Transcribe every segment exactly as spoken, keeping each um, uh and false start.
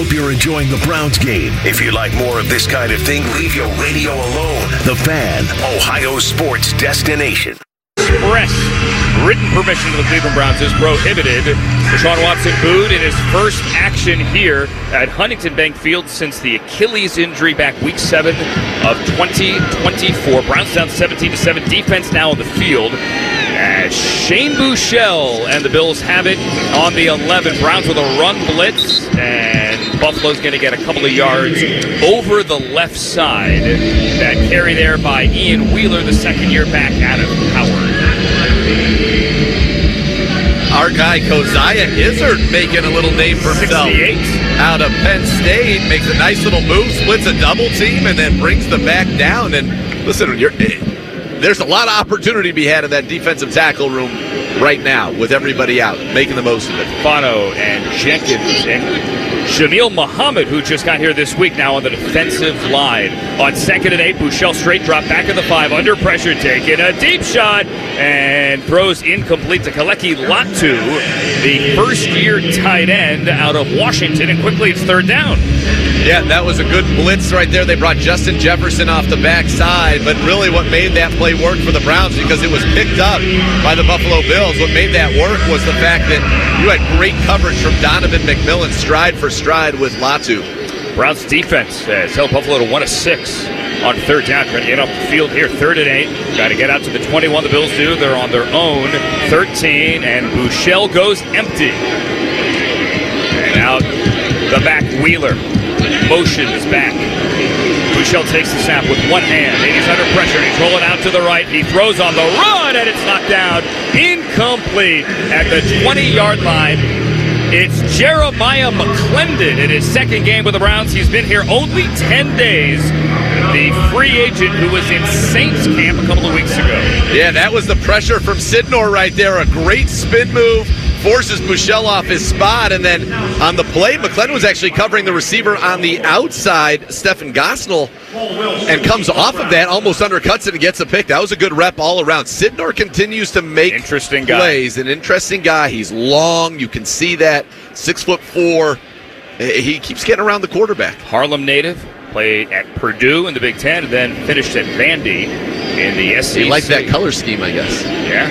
Hope you're enjoying the Browns game. If you like more of this kind of thing, leave your radio alone. The Fan, Ohio sports destination. Express written permission to the Cleveland Browns is prohibited. Deshaun Watson booed in his first action here at Huntington Bank Field since the Achilles injury back week seven of twenty twenty-four. Browns down seventeen to seven. Defense now on the field. As Shane Buechele and the Bills have it on the eleven. Browns with a run blitz, and Buffalo's going to get a couple of yards over the left side. That carry there by Ian Wheeler, the second-year back out of Howard. Our guy Kosiah Izzard making a little name for himself out of Penn State. Makes a nice little move, splits a double team, and then brings the back down. And listen, you're, there's a lot of opportunity to be had in that defensive tackle room right now with everybody out, making the most of it. Fano and Jenkins and Jamil Muhammad, who just got here this week, now on the defensive line. On second and eight, Buechele straight drop back at the five, under pressure, taking a deep shot, and throws incomplete to Kaleki Latu, the first-year tight end out of Washington, and quickly it's third down. Yeah, that was a good blitz right there. They brought Justin Jefferson off the backside, but really what made that play work for the Browns, because it was picked up by the Buffalo Bills, what made that work was the fact that you had great coverage from Donovan McMillan, stride for stride with Latu. Browns defense has held Buffalo to one of six on third down. Trying to get off the field here. Third and eight. Got to get out to the twenty-one. The Bills do. They're on their own. thirteen, and Buechele goes empty. And out the back, Wheeler motions back. Buechele takes the snap with one hand, and he's under pressure. He's rolling out to the right. He throws on the run, and it's knocked down. Incomplete at the twenty-yard line. It's Jeremiah McClendon in his second game with the Browns. He's been here only ten days. The free agent who was in Saints camp a couple of weeks ago. Yeah, that was the pressure from Sidnor right there. A great spin move. Forces Buechele off his spot, and then on the play, McClendon was actually covering the receiver on the outside, Stephen Gosnell, and comes off of that, almost undercuts it and gets a pick. That was a good rep all around. Sidnor continues to make interesting plays. Guy. An interesting guy. He's long. You can see that. Six foot four. He keeps getting around the quarterback. Harlem native. Played at Purdue in the Big Ten, and then finished at Vandy in the S E C. He liked that color scheme, I guess. Yeah.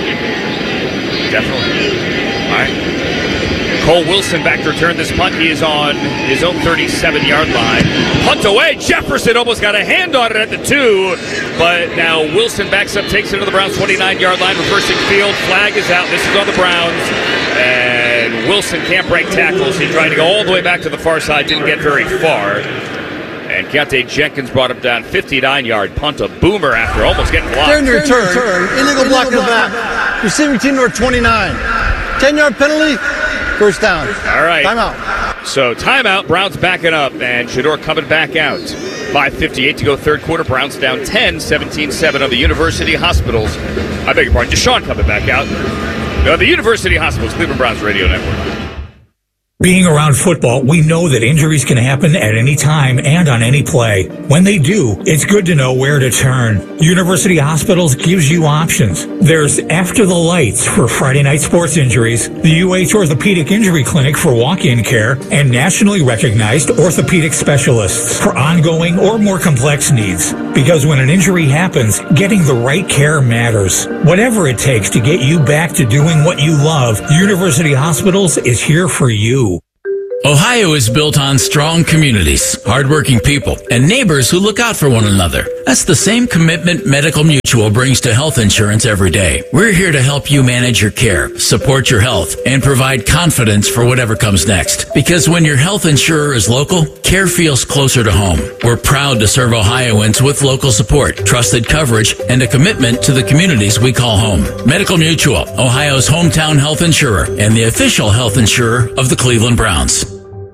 Definitely. All right. Cole Wilson back to return this punt. He is on his own thirty-seven-yard line. Punt away. Jefferson almost got a hand on it at the two. But now Wilson backs up, takes it to the Browns' twenty-nine-yard line. Reversing field. Flag is out. This is on the Browns. And Wilson can't break tackles. He tried to go all the way back to the far side. Didn't get very far. And Keontae Jenkins brought him down fifty-nine-yard punt. A boomer after almost getting blocked. Turn to return. Turn. Illegal block in the back. Receiving team number twenty-nine. ten-yard penalty. First down. All right. Timeout. So timeout. Browns backing up. And Shedeur coming back out. five fifty-eight to go third quarter. Browns down ten, seventeen seven on the University Hospitals. I beg your pardon. Deshaun coming back out. No, the University Hospitals, Cleveland Browns Radio Network. Being around football, we know that injuries can happen at any time and on any play. When they do, it's good to know where to turn. University Hospitals gives you options. There's After the Lights for Friday night sports injuries, the U H Orthopedic Injury Clinic for walk-in care, and nationally recognized orthopedic specialists for ongoing or more complex needs. Because when an injury happens, getting the right care matters. Whatever it takes to get you back to doing what you love, University Hospitals is here for you. Ohio is built on strong communities, hardworking people, and neighbors who look out for one another. That's the same commitment Medical Mutual brings to health insurance every day. We're here to help you manage your care, support your health, and provide confidence for whatever comes next. Because when your health insurer is local, care feels closer to home. We're proud to serve Ohioans with local support, trusted coverage, and a commitment to the communities we call home. Medical Mutual, Ohio's hometown health insurer, and the official health insurer of the Cleveland Browns.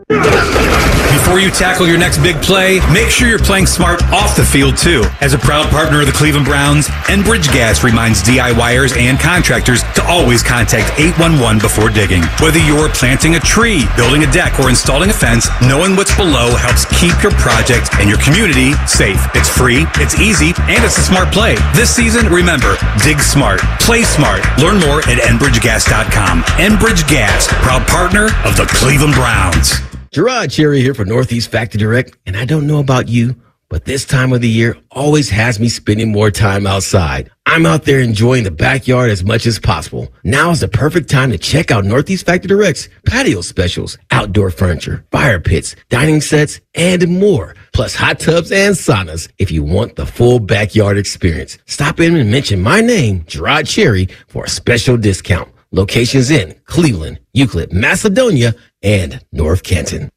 Before you tackle your next big play, make sure you're playing smart off the field, too. As a proud partner of the Cleveland Browns, Enbridge Gas reminds DIYers and contractors to always contact eight one one before digging. Whether you're planting a tree, building a deck, or installing a fence, knowing what's below helps keep your project and your community safe. It's free, it's easy, and it's a smart play. This season, remember, dig smart, play smart. Learn more at enbridge gas dot com. Enbridge Gas, proud partner of the Cleveland Browns. Gerard Cherry here for Northeast Factory Direct, and I don't know about you, but this time of the year always has me spending more time outside. I'm out there enjoying the backyard as much as possible. Now is the perfect time to check out Northeast Factory Direct's patio specials, outdoor furniture, fire pits, dining sets, and more. Plus hot tubs and saunas if you want the full backyard experience. Stop in and mention my name, Gerard Cherry, for a special discount. Locations in Cleveland, Euclid, Macedonia, and North Canton.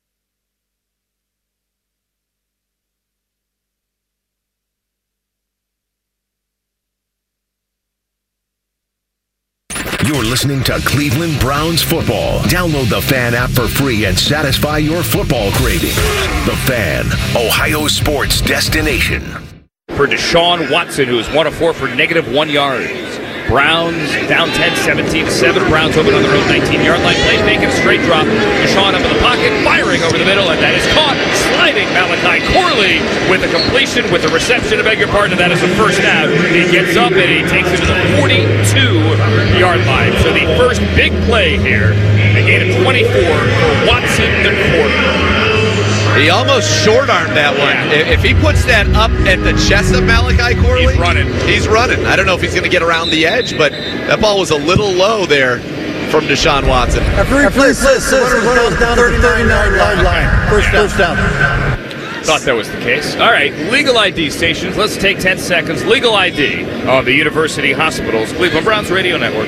You're listening to Cleveland Browns football. Download the Fan app for free and satisfy your football craving. The Fan, Ohio sports destination. For Deshaun Watson, who is one of four for negative one yards. Browns down ten, seventeen to seven. Browns open on their own nineteen-yard line. Play fake and straight drop. Deshaun up in the pocket, firing over the middle, and that is caught. Sliding Malachi Corley with a completion, with a reception, I beg your pardon, and that is a first down. He gets up and he takes it to the forty-two-yard line. So the first big play here, a gain of twenty-four for Watson, the quarterback. He almost short-armed that one. Yeah. If he puts that up at the chest of Malachi Corley, he's running. He's running. I don't know if he's going to get around the edge, but that ball was a little low there from Deshaun Watson. After he plays this, runners down to the thirty-nine-yard line. First, first down. Thought that was the case. All right, legal I D stations. Let's take ten seconds. Legal I D on the University Hospitals Cleveland Browns Radio Network.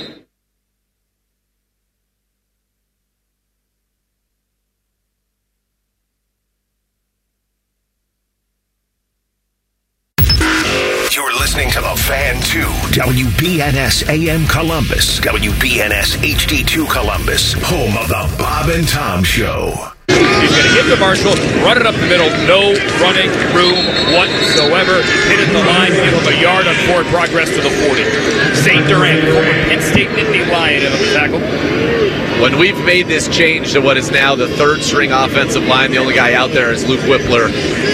Listening to the Fan two, W B N S A M Columbus, W B N S H D two Columbus, home of the Bob and Tom Show. He's going to hit the Marshall, run it up the middle, no running room whatsoever. Hit it the line, give him a yard on forward progress to the forty. Saint Durant, former Penn State Nittany Lion, in on the tackle. When we've made this change to what is now the third-string offensive line, the only guy out there is Luke Whippler.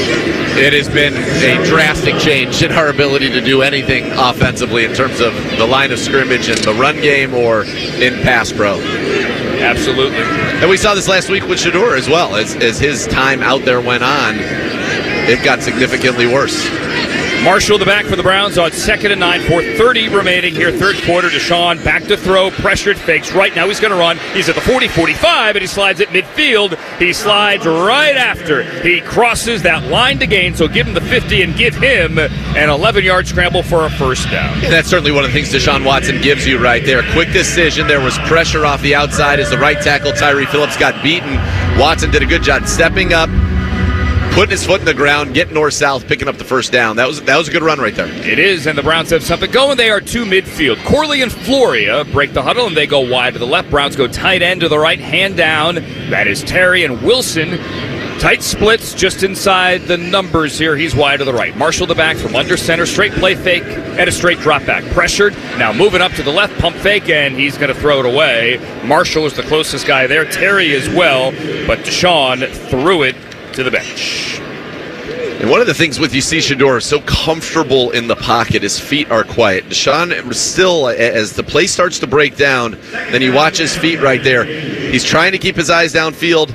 It has been a drastic change in our ability to do anything offensively in terms of the line of scrimmage in the run game or in pass pro. Absolutely. And we saw this last week with Shedeur as well. As, as his time out there went on, it got significantly worse. Marshall, the back for the Browns, on second and nine, four thirty remaining here, third quarter. Deshaun back to throw, pressured, fakes. Right now he's going to run. He's at the forty, forty-five, and he slides at midfield. He slides right after. He crosses that line to gain, so give him the fifty and give him an eleven-yard scramble for a first down. And that's certainly one of the things Deshaun Watson gives you right there. Quick decision. There was pressure off the outside as the right tackle, Tyree Phillips, got beaten. Watson did a good job stepping up, putting his foot in the ground, getting north-south, picking up the first down. That was that was a good run right there. It is, and the Browns have something going. They are to midfield. Corley and Floria break the huddle, and they go wide to the left. Browns go tight end to the right, hand down. That is Terry and Wilson. Tight splits just inside the numbers here. He's wide to the right. Marshall the back from under center. Straight play fake and a straight drop back. Pressured. Now moving up to the left. Pump fake, and he's going to throw it away. Marshall is the closest guy there. Terry as well. But Deshaun threw it to the bench. And one of the things with you see Shedeur is so comfortable in the pocket, his feet are quiet. Deshaun still, as the play starts to break down, then you watch his feet right there. He's trying to keep his eyes downfield,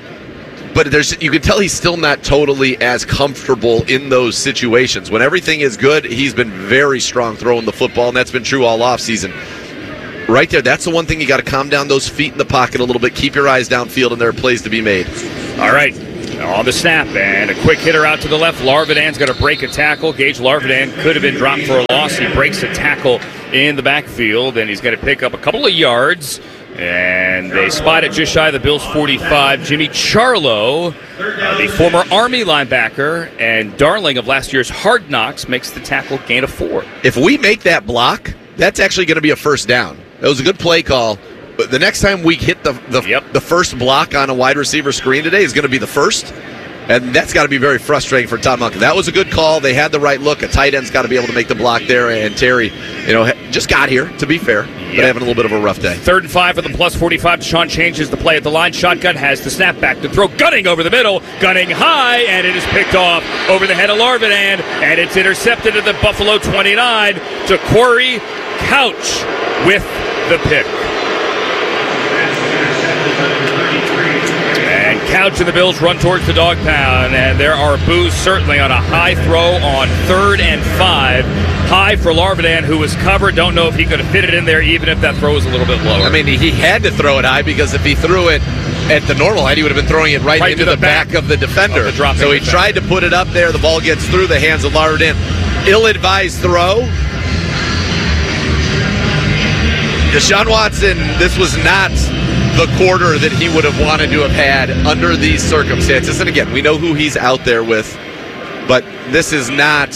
but there's you can tell he's still not totally as comfortable in those situations. When everything is good, he's been very strong throwing the football, and that's been true all offseason. Right there, that's the one thing you got to calm down those feet in the pocket a little bit. Keep your eyes downfield, and there are plays to be made. All right. On the snap, and a quick hitter out to the left. Larvidan's going to break a tackle. Gage Larvidan could have been dropped for a loss. He breaks a tackle in the backfield, and he's going to pick up a couple of yards. And they spot it just shy of the Bills' forty-five. Jimmy Charlo, uh, the former Army linebacker and darling of last year's Hard Knocks, makes the tackle, gain of four. If we make that block, that's actually going to be a first down. That was a good play call. But the next time we hit the the, yep. the first block on a wide receiver screen today is going to be the first, and that's got to be very frustrating for Tom Monken. That was a good call. They had the right look. A tight end's got to be able to make the block there, and Terry, you know, just got here, to be fair, yep. but having a little bit of a rough day. Third and five for the plus forty-five. Deshaun changes the play at the line. Shotgun has the snap back to throw. Gunning over the middle. Gunning high, and it is picked off over the head of Larvidan, and it's intercepted at the Buffalo twenty-nine to Corey Couch with the pick. And Couch and the Bills run towards the dog pound, and there are boos certainly on a high throw on third and five. High for Larvidan, who was covered. Don't know if he could have fit it in there, even if that throw was a little bit lower. I mean, he had to throw it high because if he threw it at the normal height, he would have been throwing it right, right into the, the back, back of the defender. Of the so he defender. tried to put it up there. The ball gets through the hands of Larvidan. Ill-advised throw. Deshaun Watson, this was not the quarter that he would have wanted to have had under these circumstances. And again, we know who he's out there with, but this is not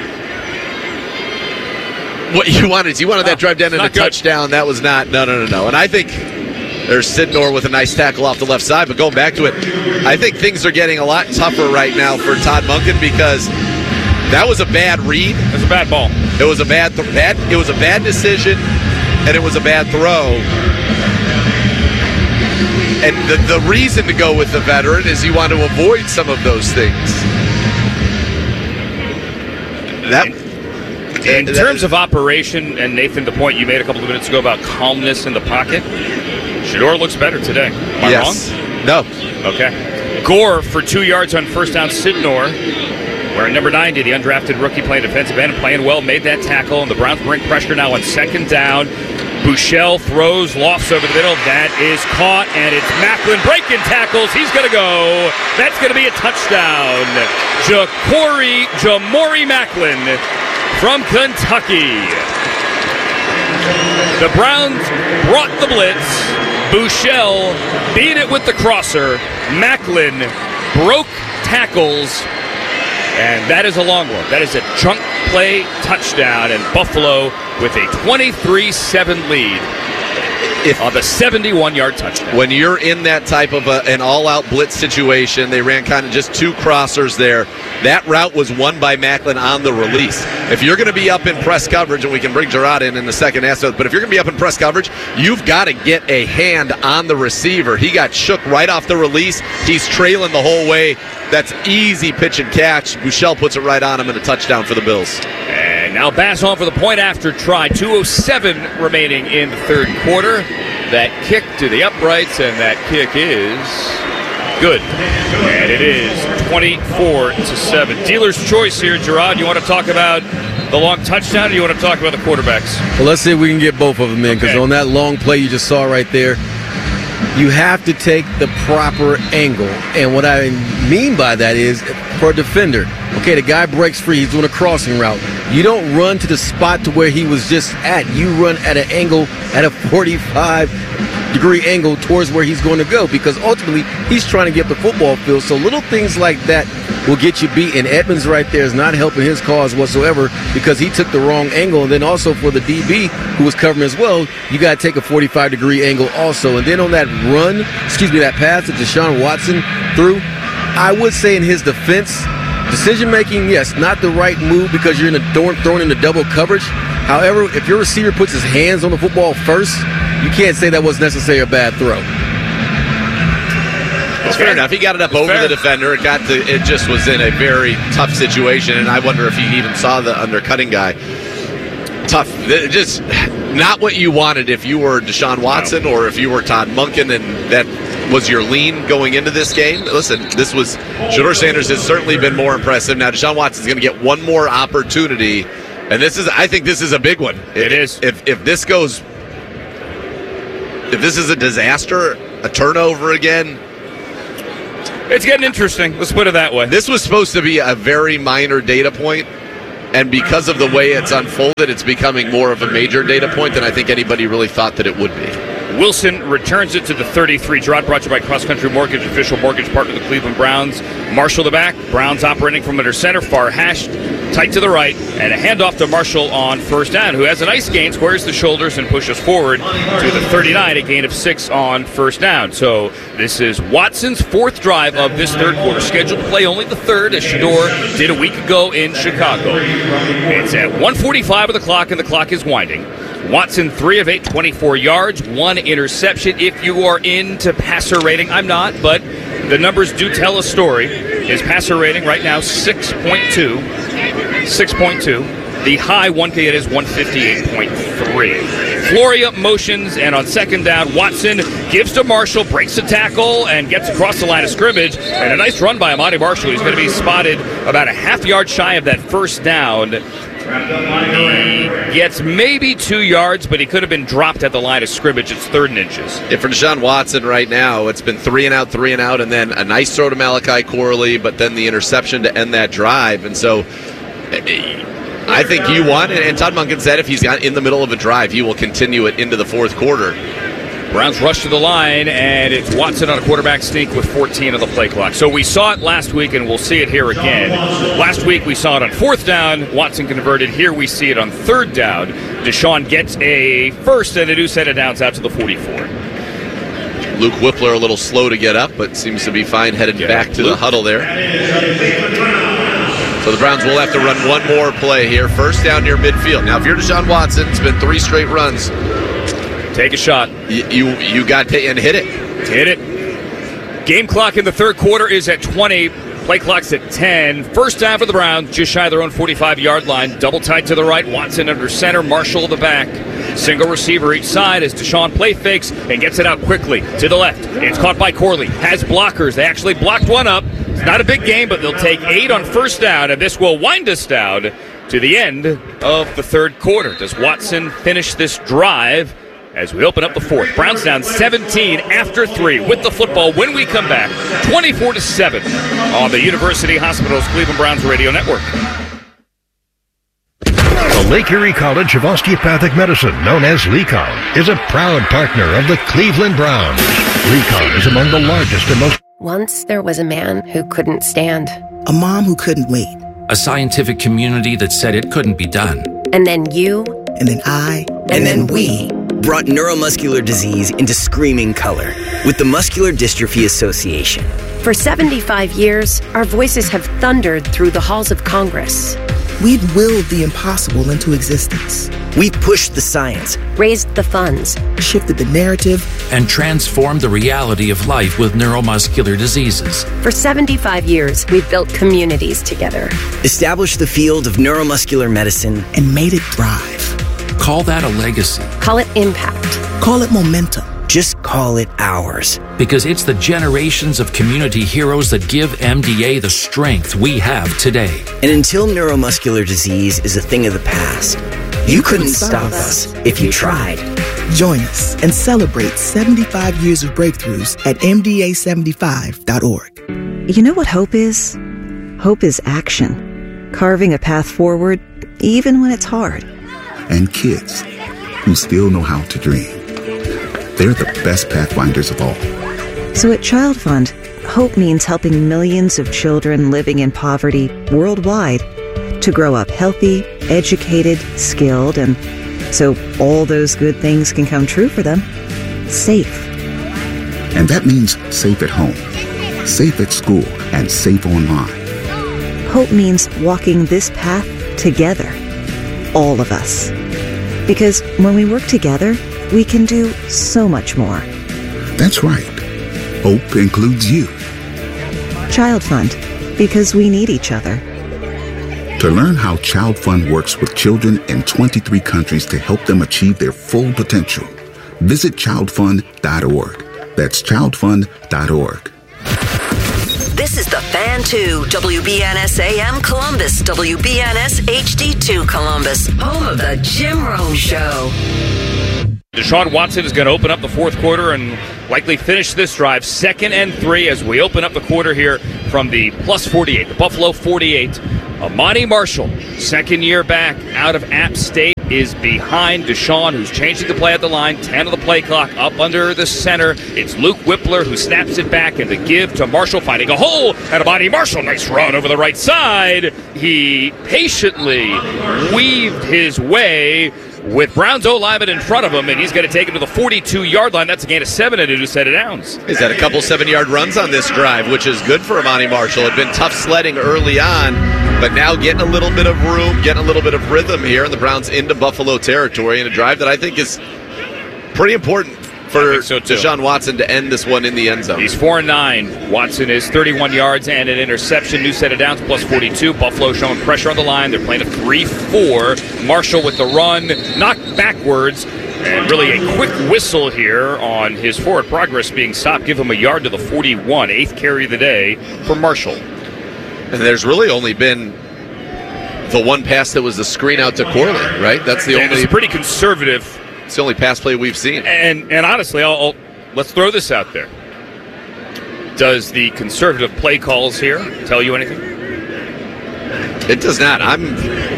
what you wanted. You wanted that drive down into a touchdown. That was not, no, no, no, no. And I think there's Sidnor with a nice tackle off the left side, but going back to it, I think things are getting a lot tougher right now for Todd Monken because that was a bad read. It was a bad ball. It was a bad, th- bad, it was a bad decision, and it was a bad throw. And the, the reason to go with the veteran is you want to avoid some of those things. That, in that, terms of operation, and Nathan, the point you made a couple of minutes ago about calmness in the pocket, Shedeur looks better today. Am I yes. wrong? No. Okay. Gore for two yards on first down. Sidnor, wearing number ninety, the undrafted rookie playing defensive end, playing well, made that tackle, and the Browns bring pressure now on second down. Bouchel throws, lofts over the middle. That is caught, and it's Macklin breaking tackles. He's going to go. That's going to be a touchdown. Ja'Cory Jamori Macklin from Kentucky. The Browns brought the blitz. Bouchel beat it with the crosser. Macklin broke tackles. And that is a long one. That is a chunk play touchdown, and Buffalo with a twenty-three seven lead if, on the seventy-one-yard touchdown. When you're in that type of a, an all-out blitz situation, they ran kind of just two crossers there. That route was won by Macklin on the release. If you're going to be up in press coverage, and we can bring Gerard in in the second aspect, but if you're going to be up in press coverage, you've got to get a hand on the receiver. He got shook right off the release. He's trailing the whole way. That's easy pitch and catch. Bouchel puts it right on him and a touchdown for the Bills. And now Bass on for the point after try. two oh seven remaining in the third quarter. That kick to the uprights, and that kick is good. And it is twenty-four to seven. Dealer's choice here, Gerard. You want to talk about the long touchdown, or you want to talk about the quarterbacks? Well, let's see if we can get both of them in, because okay. on that long play you just saw right there, you have to take the proper angle. And what I mean by that is, for a defender, okay, the guy breaks free, he's doing a crossing route. You don't run to the spot to where he was just at. You run at an angle, at a forty-five degree angle towards where he's going to go, because ultimately he's trying to get the football field. So little things like that will get you beat. And Edmonds right there is not helping his cause whatsoever, because he took the wrong angle. And then also for the D B who was covering as well, you got to take a forty-five degree angle also. And then on that run, excuse me, that pass that Deshaun Watson threw, I would say in his defense, decision making, yes, not the right move because you're in a thrown into double coverage. However, if your receiver puts his hands on the football first, you can't say that was necessarily a bad throw. It's fair enough. He got it up it's over fair. the defender. It got to. It just was in a very tough situation, and I wonder if he even saw the undercutting guy. Tough. Just not what you wanted if you were Deshaun Watson no. or if you were Todd Monken, and that was your lean going into this game. Listen, this was Shedeur Sanders has certainly been more impressive. Now Deshaun Watson's going to get one more opportunity, and this is. I think this is a big one. It is. If if this goes, if this is a disaster, a turnover again. It's getting interesting. Let's put it that way. This was supposed to be a very minor data point, and because of the way it's unfolded, it's becoming more of a major data point than I think anybody really thought that it would be. Wilson returns it to the thirty-three. Gerard brought to you by Cross Country Mortgage, official mortgage partner of the Cleveland Browns. Marshall the back. Browns operating from under center, far hashed, tight to the right, and a handoff to Marshall on first down, who has a nice gain, squares the shoulders, and pushes forward to the thirty-nine, a gain of six on first down. So this is Watson's fourth drive of this third quarter. Scheduled to play only the third, as Shedeur did a week ago in Chicago. It's at one forty-five of the clock, and the clock is winding. Watson, three of eight, twenty-four yards, one interception. If you are into passer rating, I'm not, but the numbers do tell a story. His passer rating right now, six point two. six point two. The high one K it is one fifty-eight point three. Floria motions, and on second down, Watson gives to Marshall, breaks the tackle, and gets across the line of scrimmage. And a nice run by Amani Marshall. He's going to be spotted about a half yard shy of that first down. He gets maybe two yards, but he could have been dropped at the line of scrimmage. It's third and inches. Yeah, for Deshaun Watson right now, it's been three and out, three and out, and then a nice throw to Malachi Corley, but then the interception to end that drive. And so I think you want, and Todd Monken said if he's got in the middle of a drive, he will continue it into the fourth quarter. Browns rush to the line, and it's Watson on a quarterback sneak with fourteen on the play clock. So we saw it last week, and we'll see it here again. Last week we saw it on fourth down. Watson converted. Here we see it on third down. Deshaun gets a first and a new set of downs out to the forty-four. Luke Whippler a little slow to get up, but seems to be fine headed yeah, back to Luke. The huddle there. So the Browns will have to run one more play here. First down near midfield. Now, if you're Deshaun Watson, it's been three straight runs. Take a shot. You you, you got to and hit it. Hit it. Game clock in the third quarter is at twenty. Play clock's at ten. First down for the Browns, just shy of their own forty-five-yard line. Double tight to the right. Watson under center. Marshall the back. Single receiver each side as Deshaun play fakes and gets it out quickly to the left. It's caught by Corley. Has blockers. They actually blocked one up. It's not a big game, but they'll take eight on first down, and this will wind us down to the end of the third quarter. Does Watson finish this drive as we open up the fourth? Browns down seventeen after three with the football when we come back, twenty-four to seven on the University Hospitals Cleveland Browns Radio Network. The Lake Erie College of Osteopathic Medicine, known as LECOM, is a proud partner of the Cleveland Browns. LECOM is among the largest and most... Once there was a man who couldn't stand. A mom who couldn't wait. A scientific community that said it couldn't be done. And then you. And then I. And, and then, then we. Brought neuromuscular disease into screaming color with the Muscular Dystrophy Association. For seventy-five years, our voices have thundered through the halls of Congress. We've willed the impossible into existence. We've pushed the science, raised the funds, shifted the narrative, and transformed the reality of life with neuromuscular diseases. For seventy-five years, we've built communities together, established the field of neuromuscular medicine, and made it thrive. Call that a legacy. Call it impact. Call it momentum. Just call it ours. Because it's the generations of community heroes that give M D A the strength we have today. And until neuromuscular disease is a thing of the past, you, you couldn't, couldn't stop us if you tried. Join us and celebrate seventy-five years of breakthroughs at M D A seventy-five dot org. You know what hope is? Hope is action. Carving a path forward, even when it's hard. And kids who still know how to dream. They're the best pathfinders of all. So at Child Fund, hope means helping millions of children living in poverty worldwide to grow up healthy, educated, skilled, and so all those good things can come true for them, safe. And that means safe at home, safe at school, and safe online. Hope means walking this path together, all of us. Because when we work together, we can do so much more. That's right. Hope includes you. Child Fund, because we need each other. To learn how Child Fund works with children in twenty-three countries to help them achieve their full potential, visit child fund dot org. That's child fund dot org. This is the Fan two, W B N S A M Columbus, W B N S H D two Columbus, home of the Jim Rome Show. Deshaun Watson is going to open up the fourth quarter and likely finish this drive second and three as we open up the quarter here from the plus forty-eight, the Buffalo forty-eight. Amani Marshall, second year back out of App State, is behind Deshaun, who's changing the play at the line. ten of the play clock up under the center. It's Luke Whippler who snaps it back, and the give to Marshall, finding a hole. And Amani Marshall, nice run over the right side. He patiently weaved his way with Browns O-lineman in front of him, and he's going to take him to the forty-two-yard line. That's a gain of seven and a new set of downs. He's had a couple seven-yard runs on this drive, which is good for Amani Marshall. It had been tough sledding early on, but now getting a little bit of room, getting a little bit of rhythm here, and the Browns into Buffalo territory in a drive that I think is pretty important for so too. Deshaun Watson to end this one in the end zone. He's four and nine. Watson is thirty-one yards and an interception. New set of downs, plus forty-two. Buffalo showing pressure on the line. They're playing a three four. Marshall with the run, knocked backwards. And really a quick whistle here on his forward progress being stopped. Give him a yard to the forty-one. Eighth carry of the day for Marshall. And there's really only been the one pass that was the screen out to Corley, right? That's the and only. It's pretty conservative. It's the only pass play we've seen. And and honestly, I'll, I'll let's throw this out there. Does the conservative play calls here tell you anything? It does not. I'm.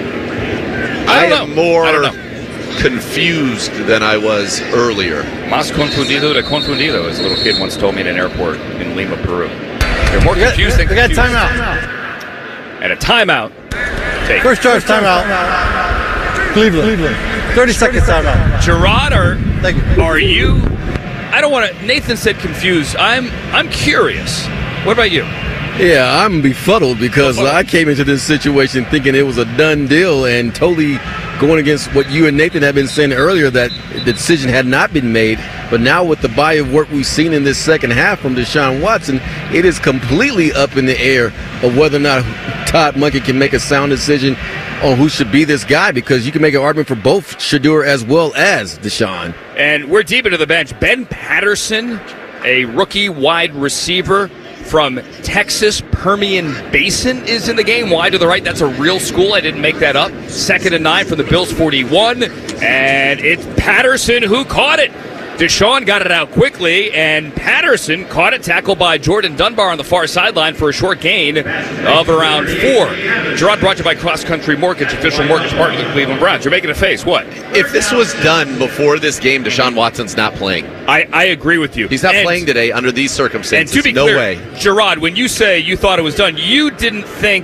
I, I am know. more I don't know. confused than I was earlier. Más confundido de confundido, as a little kid once told me in an airport in Lima, Peru. You're more confused than confused. We got timeout. And a timeout. Take. First charge timeout. Cleveland. Cleveland. thirty seconds timeout. Gerard, are, are you... I don't want to... Nathan said confused. I'm I'm curious. What about you? Yeah, I'm befuddled because I came into this situation thinking it was a done deal and totally going against what you and Nathan have been saying earlier, that the decision had not been made. But now with the body of work we've seen in this second half from Deshaun Watson, it is completely up in the air of whether or not Todd Monken can make a sound decision on who should be this guy, because you can make an argument for both Shedeur as well as Deshaun. And we're deep into the bench. Ben Patterson, a rookie wide receiver from Texas Permian Basin, is in the game. Wide to the right. That's a real school. I didn't make that up. Second and nine from the Bills forty-one. And it's Patterson who caught it. Deshaun got it out quickly, and Patterson caught it, tackled by Jordan Dunbar on the far sideline for a short gain of around four. Gerard, brought to you by Cross Country Mortgage, official mortgage partner of the Cleveland Browns. You're making a face. What? If this was done before this game, Deshaun Watson's not playing. I, I agree with you. He's not and, playing today under these circumstances. And to be no clear, way. Gerard, when you say you thought it was done, you didn't think...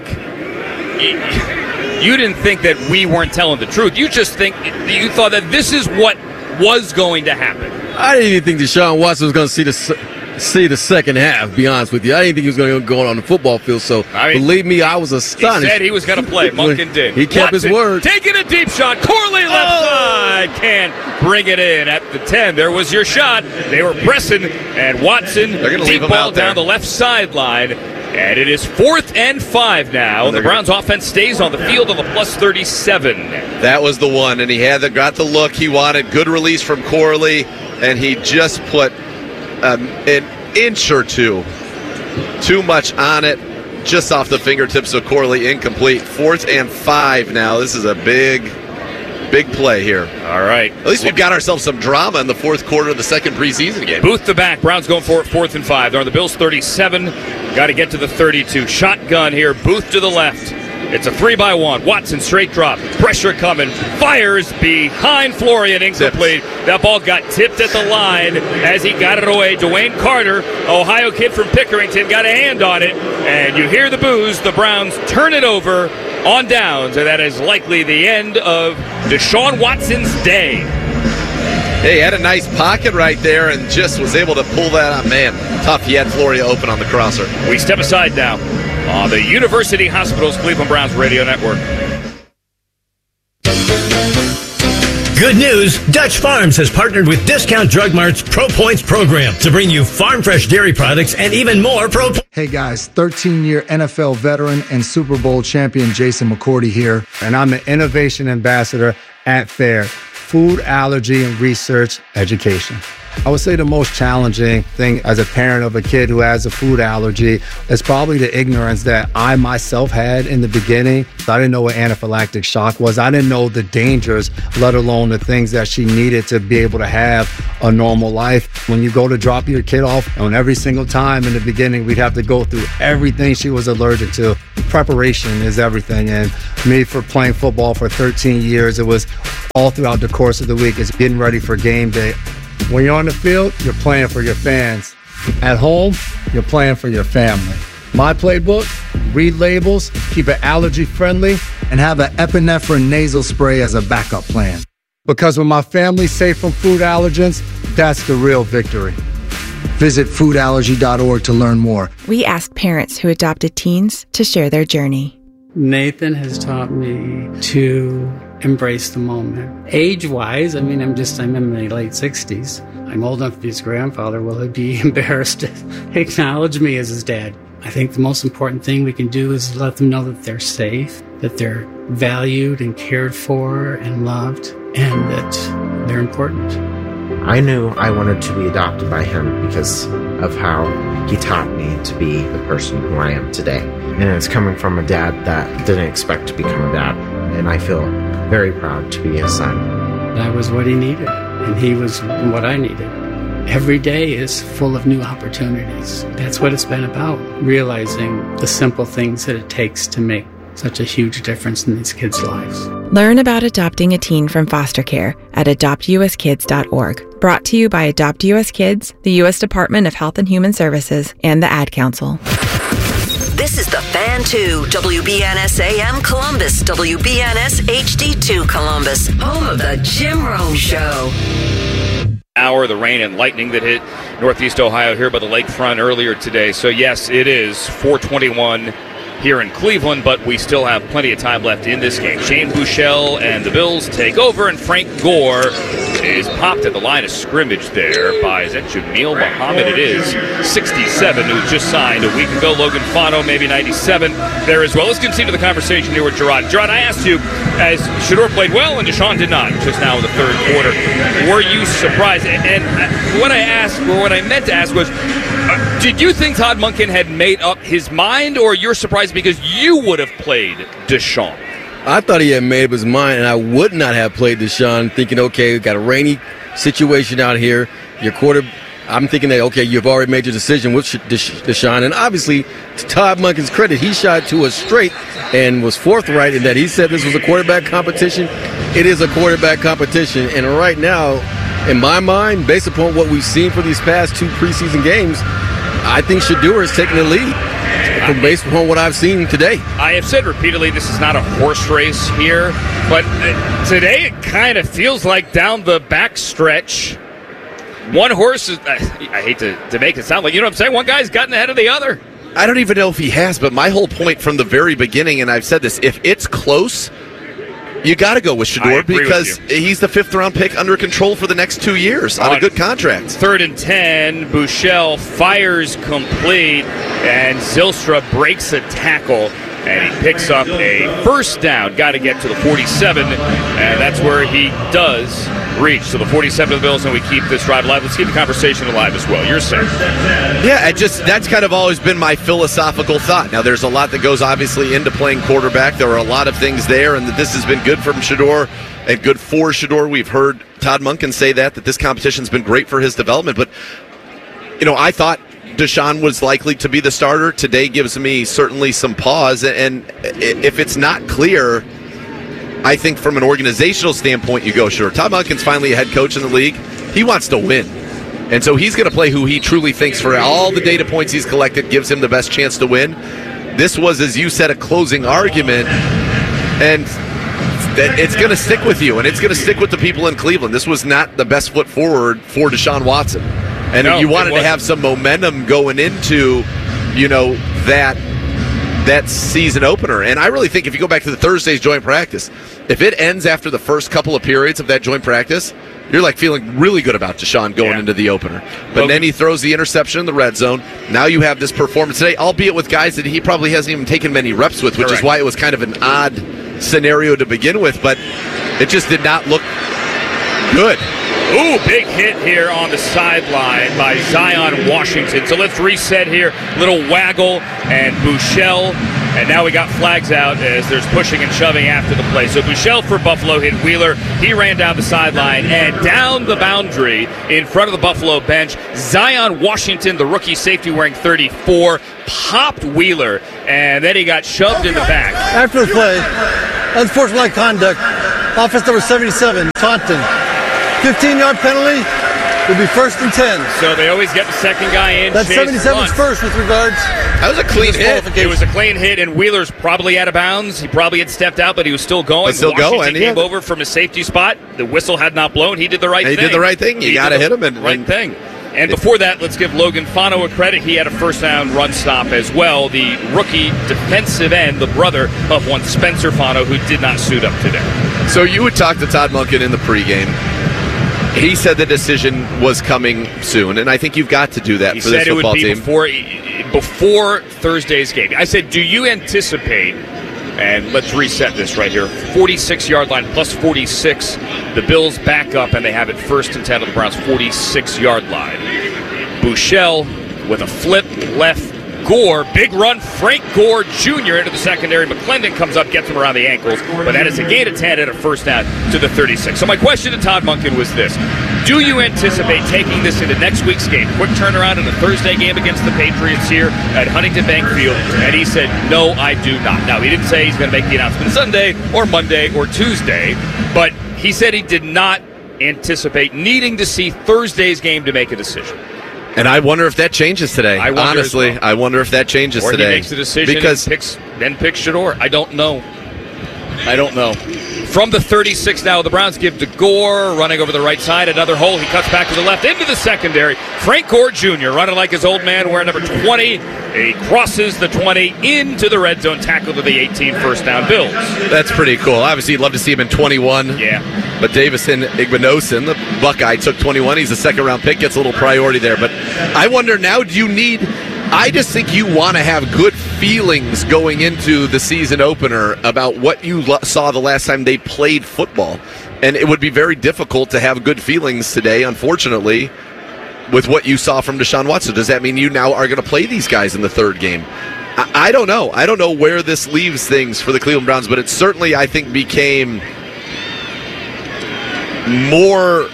You didn't think that we weren't telling the truth. You just think you thought that this is what was going to happen. I didn't even think Deshaun Watson was going to see the see the second half, to be honest with you. I didn't think he was going to go on the football field, so I mean, believe me, I was astonished. He said he was going to play. Monken did. He kept Watson his word. Taking a deep shot. Corley left oh. side. Can't bring it in at the ten. There was your shot. They were pressing, and Watson, They're gonna deep leave him ball out there. down the left sideline. And it is fourth and five now. The Browns offense stays on the field on the plus thirty-seven. That was the one, and he had the, got the look he wanted. Good release from Corley, and he just put um, an inch or two too much on it, just off the fingertips of Corley. Incomplete. Fourth and five now. This is a big, big play here. All right. At least we've got ourselves some drama in the fourth quarter of the second preseason game. Booth the back. Browns going for it, fourth and five. They're on the Bills thirty-seven. Got to get to the thirty-two. Shotgun here. Booth to the left. It's a three by one. Watson straight drop. Pressure coming. Fires behind Florian. Incomplete. Tipped. That ball got tipped at the line as he got it away. Dwayne Carter, Ohio kid from Pickerington, got a hand on it. And you hear the boos. The Browns turn it over on downs. And that is likely the end of Deshaun Watson's day. Hey, he had a nice pocket right there and just was able to pull that on. Man, tough. He had Floria open on the crosser. We step aside now on the University Hospitals Cleveland Browns Radio Network. Good news, Dutch Farms has partnered with Discount Drug Mart's Pro Points program to bring you farm fresh dairy products and even more Pro Points. Hey guys, thirteen-year N F L veteran and Super Bowl champion Jason McCourty here, and I'm the Innovation Ambassador at FAIR, Food Allergy and Research Education. I would say the most challenging thing as a parent of a kid who has a food allergy is probably the ignorance that I myself had in the beginning. I didn't know what anaphylactic shock was. I didn't know the dangers, let alone the things that she needed to be able to have a normal life. When you go to drop your kid off, and every single time in the beginning, we'd have to go through everything she was allergic to. Preparation is everything. And me, for playing football for thirteen years, it was all throughout the course of the week. It's getting ready for game day. When you're on the field, you're playing for your fans. At home, you're playing for your family. My playbook, read labels, keep it allergy friendly, and have an epinephrine nasal spray as a backup plan. Because when my family's safe from food allergens, that's the real victory. Visit food allergy dot org to learn more. We asked parents who adopted teens to share their journey. Nathan has taught me to embrace the moment. Age-wise, I mean, I'm just, I'm in my late sixties. I'm old enough to be his grandfather. Will he be embarrassed to acknowledge me as his dad? I think the most important thing we can do is let them know that they're safe, that they're valued and cared for and loved, and that they're important. I knew I wanted to be adopted by him because of how he taught me to be the person who I am today. And it's coming from a dad that didn't expect to become a dad. And I feel very proud to be his son. That was what he needed, and he was what I needed. Every day is full of new opportunities. That's what it's been about, realizing the simple things that it takes to make such a huge difference in these kids' lives. Learn about adopting a teen from foster care at adopt u s kids dot org. Brought to you by Adopt U S Kids, the U S Department of Health and Human Services, and the Ad Council. This is the Fan two, W B N S A M Columbus, W B N S H D two Columbus, home of the Jim Rome Show. Hour, the rain and lightning that hit Northeast Ohio here by the lakefront earlier today. So, yes, it is four twenty-one here in Cleveland, but we still have plenty of time left in this game. Shane Buechele and the Bills take over, and Frank Gore is popped at the line of scrimmage there by, is that Jamil Muhammad? It is, sixty-seven, who just signed a week ago. Logan Fano, maybe ninety-seven there as well. Let's continue the conversation here with Gerard. Gerard, I asked you, as Shedeur played well and Deshaun did not, just now in the third quarter, were you surprised? And what I asked, or what I meant to ask was, uh, did you think Todd Monken had made up his mind, or you're surprised because you would have played Deshaun? I thought he had made up his mind, and I would not have played Deshaun, thinking, okay, we've got a rainy situation out here. Your quarter, I'm thinking that, okay, you've already made your decision with Deshaun. And obviously, to Todd Monken's credit, he shot to us straight and was forthright in that he said this was a quarterback competition. It is a quarterback competition. And right now, in my mind, based upon what we've seen for these past two preseason games, I think Shedeur is taking the lead. Based upon what I've seen today. I have said repeatedly this is not a horse race here, but today it kind of feels like down the back stretch, one horse is, I hate to, to make it sound like, you know what I'm saying, one guy's gotten ahead of the other. I don't even know if he has, but my whole point from the very beginning, and I've said this, if it's close, you got to go with Shedeur because he's the fifth round pick under control for the next two years on, on a good contract. Third and ten, Buechele fires complete, and Zylstra breaks a tackle, and he picks up a first down. Got to get to the forty-seven, and that's where he does reach. So the forty-seven of the Bills, and we keep this drive alive. Let's keep the conversation alive as well. You're saying? Yeah, I just that's kind of always been my philosophical thought. Now, there's a lot that goes obviously into playing quarterback. There are a lot of things there, and that this has been good from Shedeur and good for Shedeur. We've heard Todd Monken say that, that this competition's been great for his development. But, you know, I thought Deshaun was likely to be the starter. Today gives me certainly some pause, and if it's not clear, I think from an organizational standpoint, you go, sure. Todd Monken's finally a head coach in the league. He wants to win. And so he's going to play who he truly thinks, for all the data points he's collected, gives him the best chance to win. This was, as you said, a closing argument, and it's going to stick with you, and it's going to stick with the people in Cleveland. This was not the best foot forward for Deshaun Watson. And no, you wanted to have some momentum going into, you know, that that season opener. And I really think if you go back to the Thursday's joint practice, if it ends after the first couple of periods of that joint practice, you're like feeling really good about Deshaun going yeah. into the opener. But well, then he throws the interception in the red zone. Now you have this performance today, albeit with guys that he probably hasn't even taken many reps with, which correct. is why it was kind of an odd scenario to begin with. But it just did not look good. Ooh, big hit here on the sideline by Zion Washington. So let's reset here. Little waggle and Buechele. And now we got flags out as there's pushing and shoving after the play. So Buechele for Buffalo hit Wheeler. He ran down the sideline and down the boundary in front of the Buffalo bench. Zion Washington, the rookie safety wearing thirty-four, popped Wheeler. And then he got shoved in the back. After the play, unsportsmanlike conduct, offense number seventy-seven, Taunton. fifteen-yard penalty will be first and ten. So they always get the second guy in. That's seventy-seven's first with regards. That was a clean hit. It was a clean hit, and Wheeler's probably out of bounds. He probably had stepped out, but he was still going. But still Washington going. came Yeah. over from his safety spot. The whistle had not blown. He did the right he thing. He did the right thing. You got to hit him. And, right and, thing. And before that, let's give Logan Fano a credit. He had a first down run stop as well. The rookie defensive end, the brother of one Spencer Fano, who did not suit up today. So you would talk to Todd Monken in the pregame. He said the decision was coming soon, and I think you've got to do that he for this football team. He team. said it would be before, before Thursday's game. I said, do you anticipate, and let's reset this right here, forty-six-yard line plus forty-six. The Bills back up, and they have it first and ten on the Browns' forty-six-yard line. Buechele with a flip left. Gore, big run, Frank Gore Junior into the secondary. McClendon comes up, gets him around the ankles, but that is a gain of ten and a first down to the thirty-six. So my question to Todd Monken was this. Do you anticipate taking this into next week's game? Quick turnaround in a Thursday game against the Patriots here at Huntington Bank Field. And he said, no, I do not. Now, he didn't say he's going to make the announcement Sunday or Monday or Tuesday, but he said he did not anticipate needing to see Thursday's game to make a decision. And I wonder if that changes today. I Honestly, well. I wonder if that changes or today. Or he makes the decision because and picks, then picks Shador. I don't know. I don't know. From the thirty-six now, the Browns give to Gore, running over the right side. Another hole. He cuts back to the left into the secondary. Frank Gore Junior running like his old man, wearing number twenty. He crosses the twenty into the red zone, tackle to the eighteen, first down Bills. That's pretty cool. Obviously, you'd love to see him in twenty-one. Yeah. But Davison Igbinosun, the Buckeye, took twenty-one. He's a second-round pick, gets a little priority there. But I wonder now, do you need... I just think you want to have good feelings going into the season opener about what you lo- saw the last time they played football. And it would be very difficult to have good feelings today, unfortunately, with what you saw from Deshaun Watson. Does that mean you now are going to play these guys in the third game? I, I don't know. I don't know where this leaves things for the Cleveland Browns, but it certainly, I think, became more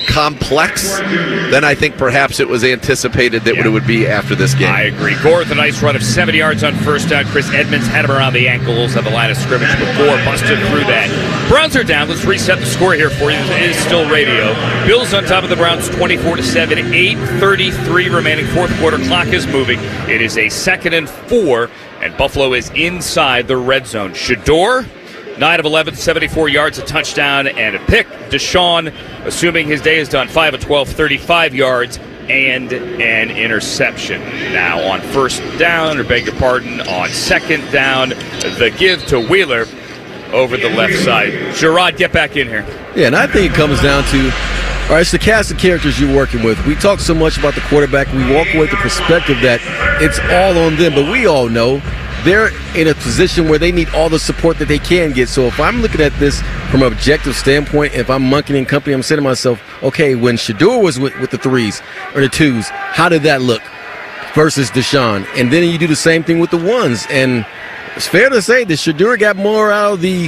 complex than I think perhaps it was anticipated that yeah. it would be after this game. I agree. Gore with a nice run of seventy yards on first down. Chris Edmonds had him around the ankles at the line of scrimmage, but Gore busted through that. Browns are down. Let's reset the score here for you. It is still radio. Bills on top of the Browns twenty-four to seven. eight thirty-three remaining. Fourth quarter clock is moving. It is a second and four, and Buffalo is inside the red zone. Shador, nine of eleven, seventy-four yards, a touchdown, and a pick. Deshaun, assuming his day is done, five of twelve, thirty-five yards, and an interception. Now on first down, or beg your pardon, on second down, the give to Wheeler over the left side. Gerard, get back in here. Yeah, and I think it comes down to, all right, it's the cast of characters you're working with. We talk so much about the quarterback, we walk away with the perspective that it's all on them, but we all know they're in a position where they need all the support that they can get. So if I'm looking at this from an objective standpoint, if I'm Monken and company, I'm saying to myself, okay, when Shador was with, with the threes or the twos, how did that look versus Deshaun? And then you do the same thing with the ones. And it's fair to say that Shador got more out of the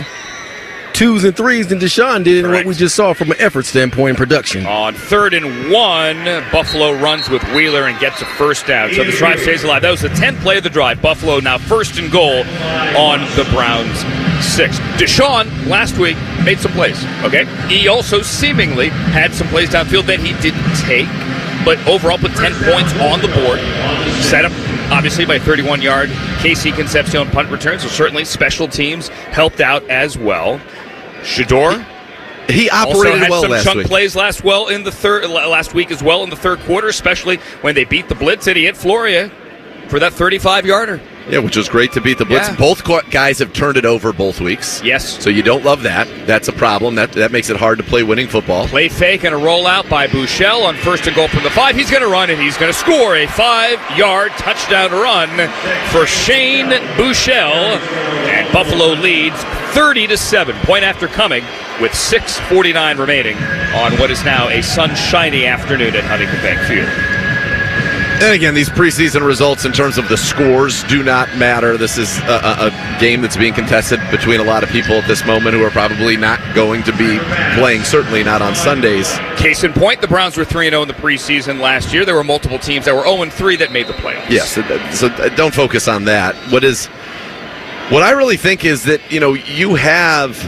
twos and threes than Deshaun did in what we just saw from an effort standpoint in production. On third and one, Buffalo runs with Wheeler and gets a first down. So the drive stays alive. That was the tenth play of the drive. Buffalo now first and goal on the Browns six. Deshaun last week made some plays, okay? He also seemingly had some plays downfield that he didn't take, but overall put ten points on the board. Set up, obviously, by thirty-one-yard Casey Concepcion punt return, so certainly special teams helped out as well. Shador, he operated also had well some last chunk week. plays last well in the third last week as well in the third quarter, especially when they beat the blitz and he hit Floria for that thirty-five-yarder. Yeah, which was great to beat the blitz. Yeah. Both guys have turned it over both weeks. Yes. So you don't love that. That's a problem. That that makes it hard to play winning football. Play fake and a rollout by Buechele on first and goal from the five. He's going to run and he's going to score a five-yard touchdown run for Shane Buechele, and Buffalo leads thirty to seven. Point after coming with six forty-nine remaining on what is now a sunshiny afternoon at Huntington Bank Field. And again, these preseason results in terms of the scores do not matter. This is a, a, a game that's being contested between a lot of people at this moment who are probably not going to be playing, certainly not on Sundays. Case in point, the Browns were three and oh in the preseason last year. There were multiple teams that were oh and three that made the playoffs. Yes, so, so don't focus on that. What is, what I really think is that, you know, you have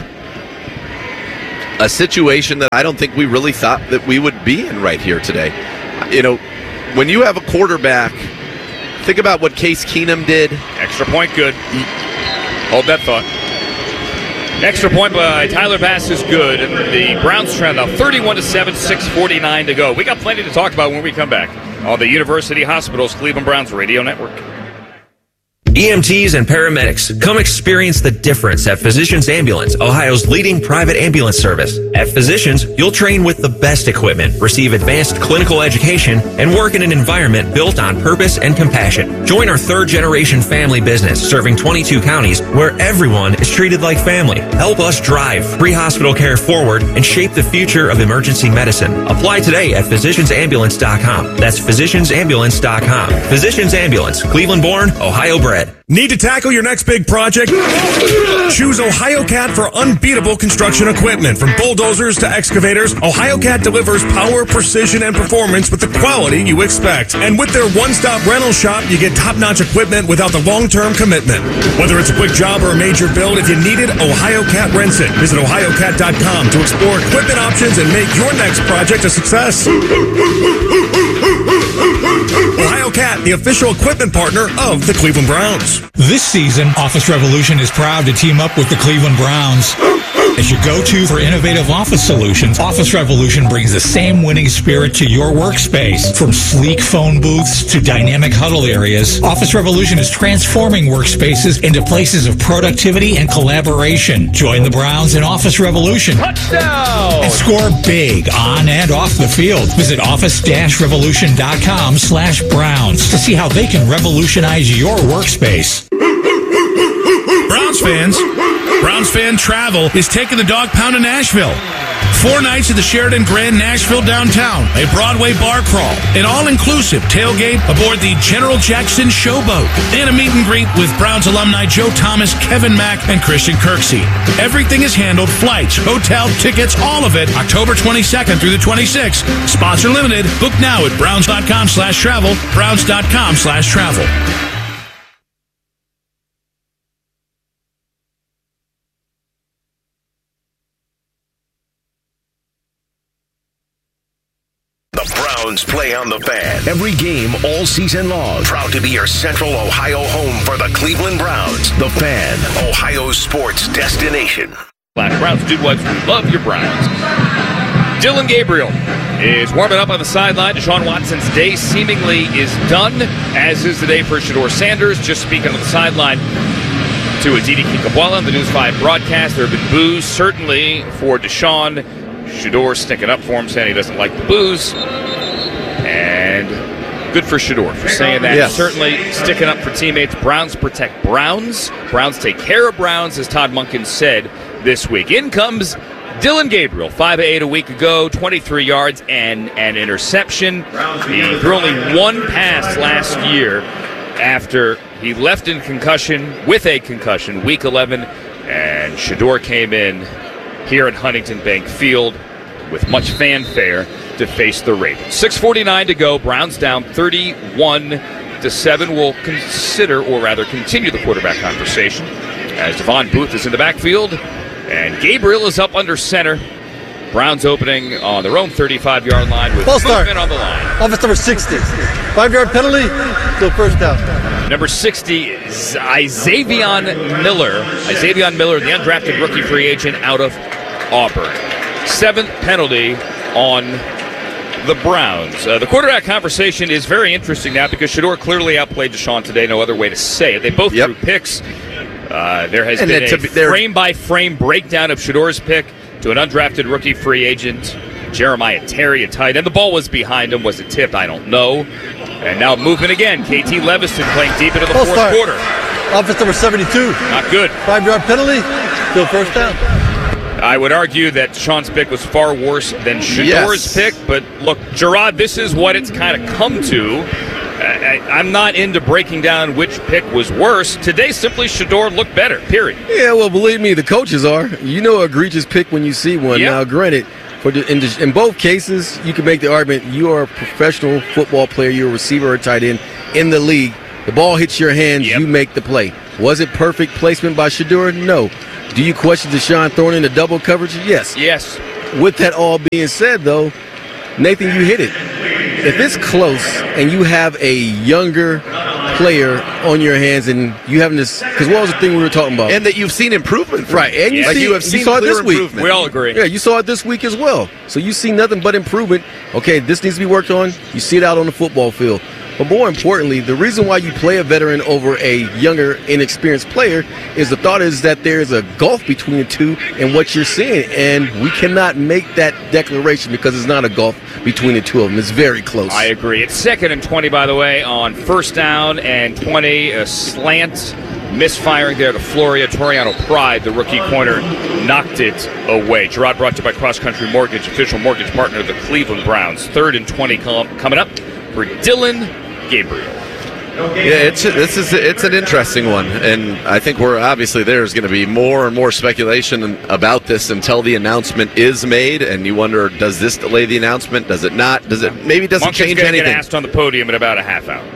a situation that I don't think we really thought that we would be in right here today. You know, when you have a quarterback, think about what Case Keenum did. Extra point, good. Hold that thought. Extra point by Tyler Bass is good. And the Browns trend now thirty-one to seven, six forty-nine to go. We got plenty to talk about when we come back on the University Hospitals Cleveland Browns Radio Network. E M Ts and paramedics, come experience the difference at Physicians Ambulance, Ohio's leading private ambulance service. At Physicians, you'll train with the best equipment, receive advanced clinical education, and work in an environment built on purpose and compassion. Join our third-generation family business serving twenty-two counties where everyone is treated like family. Help us drive pre-hospital care forward and shape the future of emergency medicine. Apply today at physicians ambulance dot com. That's physicians ambulance dot com. Physicians Ambulance, Cleveland-born, Ohio-bred. Need to tackle your next big project? Choose OhioCat for unbeatable construction equipment. From bulldozers to excavators, OhioCat delivers power, precision, and performance with the quality you expect. And with their one-stop rental shop, you get top-notch equipment without the long-term commitment. Whether it's a quick job or a major build, if you need it, OhioCat rents it. Visit ohio cat dot com to explore equipment options and make your next project a success. OhioCat, the official equipment partner of the Cleveland Browns. This season, Office Revolution is proud to team up with the Cleveland Browns. As your go-to for innovative office solutions, Office Revolution brings the same winning spirit to your workspace. From sleek phone booths to dynamic huddle areas, Office Revolution is transforming workspaces into places of productivity and collaboration. Join the Browns in Office Revolution. Touchdown! And score big on and off the field. Visit office dash revolution dot com slash Browns to see how they can revolutionize your workspace. Browns fans, Browns Fan Travel is taking the dog pound to Nashville. Four nights at the Sheraton Grand Nashville downtown, a Broadway bar crawl, an all-inclusive tailgate aboard the General Jackson Showboat, and a meet and greet with Browns alumni Joe Thomas, Kevin Mack, and Christian Kirksey. Everything is handled, flights, hotel, tickets, all of it, October twenty-second through the twenty-sixth. Spots are limited. Book now at browns dot com slash travel, browns dot com slash travel. Browns play on the Fan. Every game all season long. Proud to be your Central Ohio home for the Cleveland Browns. The Fan, Ohio's sports destination. Black Browns, dude wives, we love your Browns. Dylan Gabriel is warming up on the sideline. Deshaun Watson's day seemingly is done, as is the day for Shedeur Sanders. Just speaking on the sideline to Aditi Kinkhabwala on the News five broadcast. There have been boos, certainly, for Deshaun. Shedeur sticking up for him, saying he doesn't like the boos. And good for Shedeur for saying that. Yes. Certainly sticking up for teammates. Browns protect Browns. Browns take care of Browns, as Todd Monken said this week. In comes Dylan Gabriel, five of eight a week ago, twenty-three yards and an interception. He threw only one pass last year after he left in concussion, with a concussion, week eleven, and Shedeur came in here at Huntington Bank Field with much fanfare to face the Ravens. six forty-nine to go. Browns down thirty-one to seven. We'll consider, or rather continue, the quarterback conversation as Devon Booth is in the backfield and Gabriel is up under center. Browns opening on their own thirty-five-yard line with False start. movement on the line. Office number sixty. Five-yard penalty, still first down. Number sixty is Isavion Miller. Isavion Miller, the undrafted rookie free agent out of Auburn. Seventh penalty on the Browns. Uh, the quarterback conversation is very interesting now because Shedeur clearly outplayed Deshaun today. No other way to say it. They both yep. threw picks. Uh, there has and been a frame-by-frame breakdown of Shedeur's pick to an undrafted rookie free agent, Jeremiah Terry, a tight end. The ball was behind him. Was it tipped? I don't know. And now movement again. K T Leviston playing deep into the Full fourth start. quarter. Office number seventy-two. Not good. Five-yard penalty, still first down. I would argue that Sean's pick was far worse than Shedeur's yes. pick, but look, Gerard, this is what it's kind of come to. I, I'm not into breaking down which pick was worse. Today, simply Shedeur looked better, period. Yeah, well, believe me, the coaches are. You know, egregious pick when you see one. Yep. Now, granted, for the, in, the, in both cases, you can make the argument you are a professional football player, you're a receiver or a tight end in the league. The ball hits your hands, yep. you make the play. Was it perfect placement by Shedeur? No. Do you question Deshaun throwing in the double coverage? Yes. Yes. With that all being said, though, Nathan, you hit it. If it's close and you have a younger player on your hands and you having this, because what was the thing we were talking about? And that you've seen improvement from. Right. And you, like see, you have seen you saw it this week. We all agree. Yeah, you saw it this week as well. So you see nothing but improvement. Okay, this needs to be worked on. You see it out on the football field. But more importantly, the reason why you play a veteran over a younger, inexperienced player is the thought is that there's a gulf between the two and what you're seeing. And we cannot make that declaration because it's not a gulf between the two of them. It's very close. I agree. It's second and twenty, by the way, on first down and twenty. A slant misfiring there to Floria. Toriano Pride, the rookie corner, knocked it away. Gerard brought to you by Cross Country Mortgage, official mortgage partner of the Cleveland Browns. Third and twenty coming up for Dylan Gabriel. Yeah, it's this is it's an interesting one, and I think we're obviously there's going to be more and more speculation about this until the announcement is made, and you wonder, does this delay the announcement? Does it not? Does it maybe doesn't Monk's change gonna anything? Get asked on the podium in about a half hour,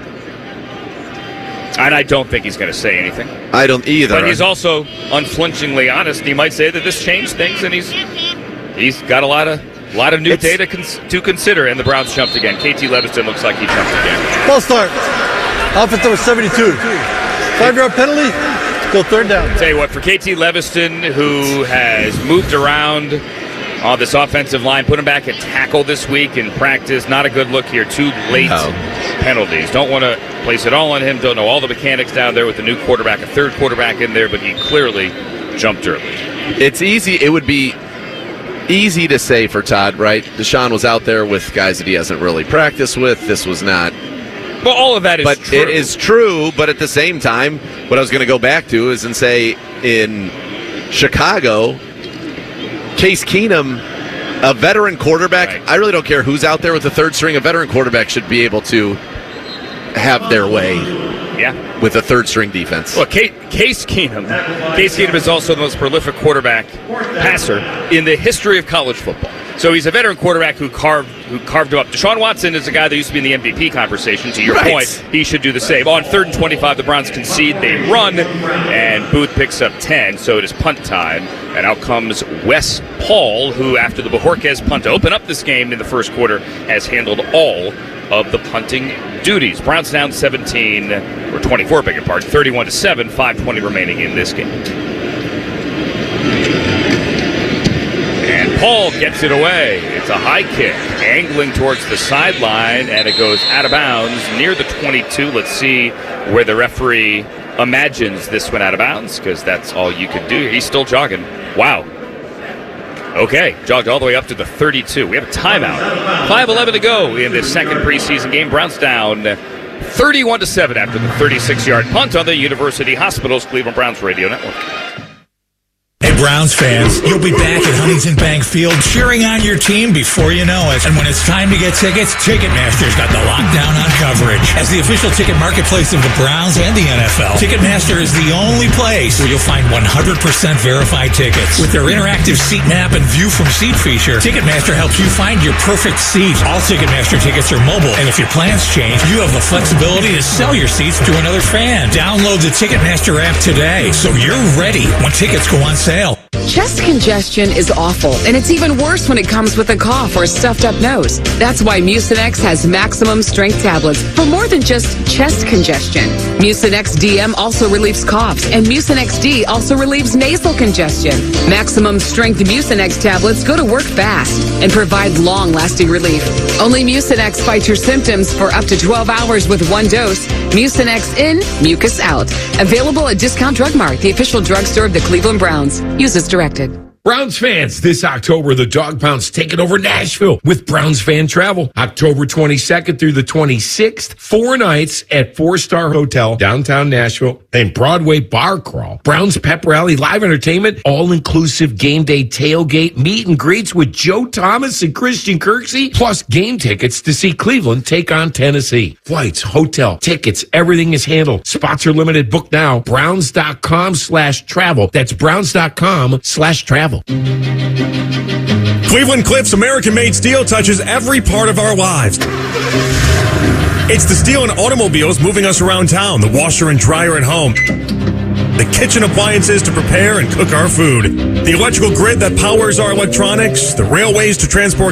and I don't think he's going to say anything. I don't either. But he's also unflinchingly honest. He might say that this changed things, and he's he's got a lot of. A lot of new it's, data cons- to consider, and the Browns jumped again. K T Leviston looks like he jumped again. False start. Offense number seventy-two. Five-yard penalty. Go third down. Tell you what, for K T Leviston, who has moved around on this offensive line, put him back at tackle this week in practice. Not a good look here. Two late no. penalties. Don't want to place it all on him. Don't know all the mechanics down there with the new quarterback, a third quarterback in there, but he clearly jumped early. It's easy. It would be easy to say for Todd, right? Deshaun was out there with guys that he hasn't really practiced with. This was not. Well, all of that is but true. It is true, but at the same time, what I was going to go back to is and say in Chicago, Case Keenum, a veteran quarterback, right. I really don't care who's out there with the third string. A veteran quarterback should be able to have their way. Yeah, with a third-string defense. Well, Case, Case Keenum, Case Keenum is also the most prolific quarterback passer in the history of college football. So he's a veteran quarterback who carved who carved him up. Deshaun Watson is a guy that used to be in the M V P conversation. To your right. point, he should do the same. On third and twenty-five, the Browns concede, they run, and Booth picks up ten. So it is punt time, and out comes Wes Paul, who after the Bojorquez punt to open up this game in the first quarter has handled all of the punting duties. Browns down seventeen, or twenty-four, beg your pardon, thirty-one to seven, five twenty remaining in this game. And Paul gets it away. It's a high kick, angling towards the sideline, and it goes out of bounds near the twenty-two. Let's see where the referee imagines this went out of bounds, because that's all you could do. He's still jogging. Wow. Okay, jogged all the way up to the thirty-two. We have a timeout. five eleven to go in this second preseason game. Browns down thirty-one to seven after the thirty-six-yard punt on the University Hospitals Cleveland Browns Radio Network. Hey, Browns fans, you'll be back at Huntington Bank Field cheering on your team before you know it. And when it's time to get tickets, Ticketmaster's got the lockdown on coverage. As the official ticket marketplace of the Browns and the N F L, Ticketmaster is the only place where you'll find one hundred percent verified tickets. With their interactive seat map and view from seat feature, Ticketmaster helps you find your perfect seat. All Ticketmaster tickets are mobile, and if your plans change, you have the flexibility to sell your seats to another fan. Download the Ticketmaster app today so you're ready when tickets go on sale. Chest congestion is awful, and it's even worse when it comes with a cough or a stuffed up nose. That's why Mucinex has maximum strength tablets for more than just chest congestion. Mucinex D M also relieves coughs, and Mucinex D also relieves nasal congestion. Maximum strength Mucinex tablets go to work fast and provide long-lasting relief. Only Mucinex fights your symptoms for up to twelve hours with one dose. Mucinex in, mucus out. Available at Discount Drug Mart, the official drugstore of the Cleveland Browns. Use as directed. Browns fans, this October, the Dog Pound's taking over Nashville with Browns Fan Travel. October twenty-second through the twenty-sixth, four nights at Four Star Hotel, downtown Nashville, and Broadway Bar Crawl. Browns Pep Rally, live entertainment, all-inclusive game day tailgate, meet and greets with Joe Thomas and Christian Kirksey, plus game tickets to see Cleveland take on Tennessee. Flights, hotel, tickets, everything is handled. Spots are limited. Book now. Browns.com slash travel. That's Browns.com slash travel. Cleveland Cliffs American-made steel touches every part of our lives. It's the steel and automobiles moving us around town, the washer and dryer at home, the kitchen appliances to prepare and cook our food, the electrical grid that powers our electronics, the railways to transport